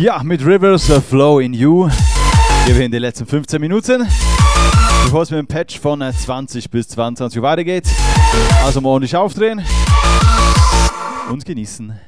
Ja, mit Rivers Flow in You gehen wir in die letzten 15 Minuten, bevor es mit dem Patch von 20 bis 22 Uhr weitergeht. Also mal ordentlich aufdrehen und genießen.